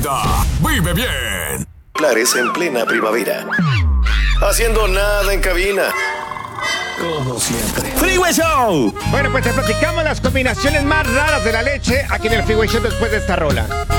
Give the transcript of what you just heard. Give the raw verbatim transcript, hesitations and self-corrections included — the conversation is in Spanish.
Vive bien. Clares en plena primavera. Haciendo nada en cabina. Como siempre. ¡Freeway Show! Bueno, pues te platicamos las combinaciones más raras de la leche aquí en el Freeway Show después de esta rola.